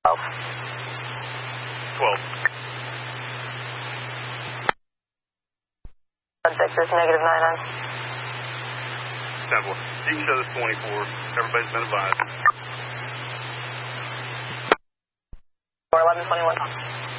12. Texas, negative 99. 10-4. You can show this 24. Everybody's been advised. 411, 21.